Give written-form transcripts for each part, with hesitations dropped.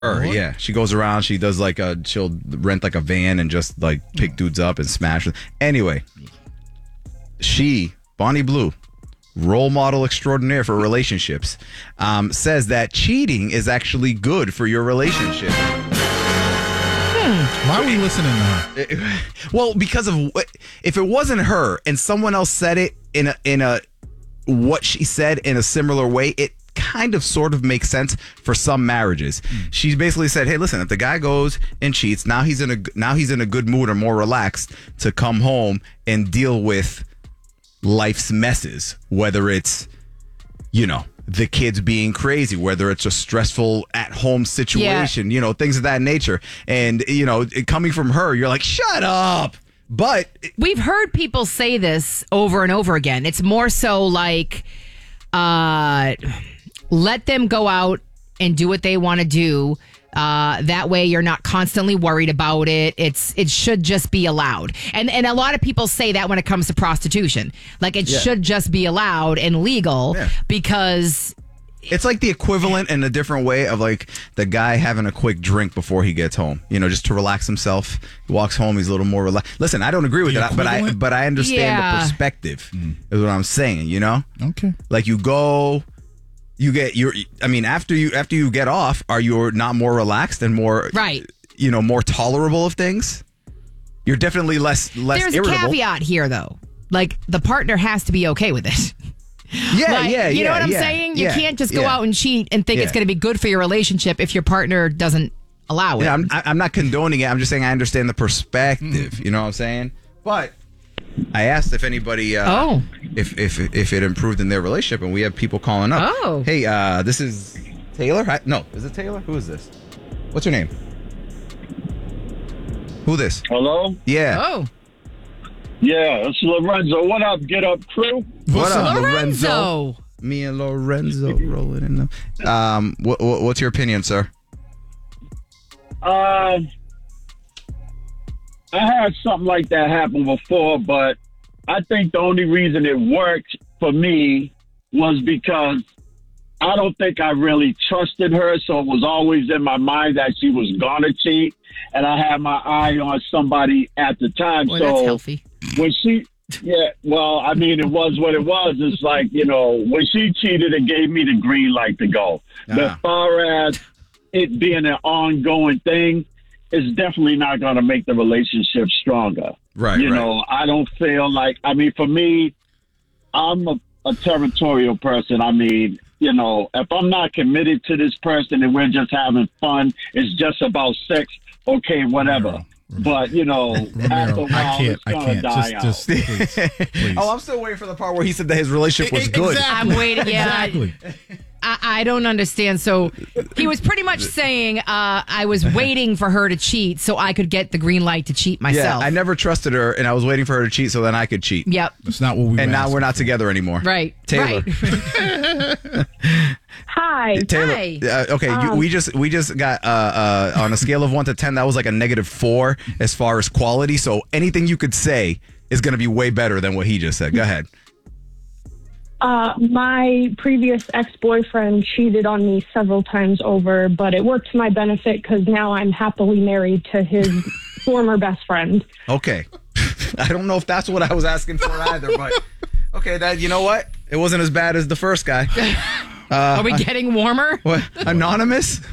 Yeah. She goes around. She does she'll rent like a van and just like pick dudes up and smash them. Anyway, Bonnie Blue, role model extraordinaire for relationships, says that cheating is actually good for your relationship. Why are we listening to her? Well, because of if it wasn't her and someone else said it in a what she said in a similar way, it kind of sort of makes sense for some marriages. She basically said, "Hey, listen, if the guy goes and cheats, now he's in a good mood or more relaxed to come home and deal with life's messes, whether it's, the kids being crazy, whether it's a stressful at-home situation, things of that nature." And, coming from her, you're like, shut up. But we've heard people say this over and over again. It's more so like, let them go out and do what they want to do. That way you're not constantly worried about it. It should just be allowed. And a lot of people say that when it comes to prostitution. Like it should just be allowed and legal because it's like the equivalent in a different way of like the guy having a quick drink before he gets home, just to relax himself. He walks home, he's a little more relaxed. Listen, I don't agree with that, but I understand the perspective is what I'm saying, Okay. Like you go, after you get off, are you not more relaxed and more, more tolerable of things? You're definitely less There's irritable. a caveat here though. Like the partner has to be okay with it. You know what I'm saying? You can't just go out and cheat and think it's going to be good for your relationship if your partner doesn't allow it. Yeah, I'm not condoning it. I'm just saying I understand the perspective. You know what I'm saying? But I asked if anybody, if it improved in their relationship, and we have people calling up. Oh, hey, this is Taylor. No, is it Taylor? Who is this? What's your name? Who this? Hello? Yeah. Oh. Yeah, it's Lorenzo. What up, Get Up crew? What up, Lorenzo? Me and Lorenzo rolling in them. What's your opinion, sir? I had something like that happen before, but I think the only reason it worked for me was because I don't think I really trusted her, so it was always in my mind that she was gonna cheat, and I had my eye on somebody at the time. Boy, that's healthy. When she, it was what it was. It's like, when she cheated, it gave me the green light to go. But as far as it being an ongoing thing, it's definitely not going to make the relationship stronger. Right. I don't feel like, for me, I'm a territorial person. If I'm not committed to this person and we're just having fun, it's just about sex, okay, whatever. But, after a while, it's going to die out. Just please. I'm still waiting for the part where he said that his relationship was good. I'm waiting. Yeah. Exactly. I don't understand. So he was pretty much saying I was waiting for her to cheat so I could get the green light to cheat myself. Yeah, I never trusted her, and I was waiting for her to cheat so then I could cheat. Yep. That's not what we And now we're not together anymore. Right. Taylor. Right. Hi. Taylor. Hi. Okay, we just got on a scale of 1 to 10, that was like a -4 as far as quality. So anything you could say is going to be way better than what he just said. Go ahead. My previous ex-boyfriend cheated on me several times over, but it worked to my benefit because now I'm happily married to his former best friend. Okay. I don't know if that's what I was asking for either, but okay, you know what? It wasn't as bad as the first guy. Are we getting warmer? What? Anonymous?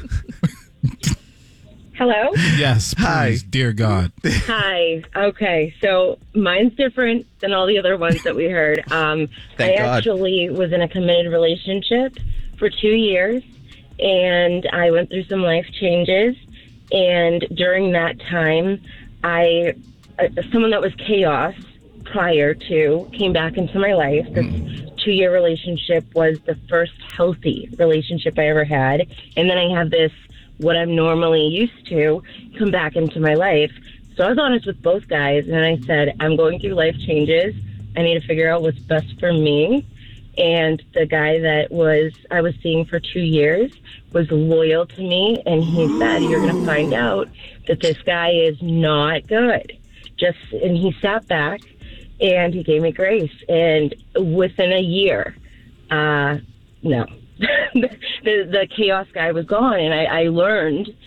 Hello? Yes, please, Hi. dear God. Hi. Okay, so mine's different than all the other ones that we heard. I actually was in a committed relationship for 2 years, and I went through some life changes. And during that time, someone that was chaos prior to came back into my life. This 2-year relationship was the first healthy relationship I ever had. And then I had this, what I'm normally used to, come back into my life. So I was honest with both guys, and I said, I'm going through life changes. I need to figure out what's best for me. And the guy that I was seeing for 2 years was loyal to me, and he said, you're going to find out that this guy is not good. And he sat back, and he gave me grace. And within a year, no. the chaos guy was gone, and I learned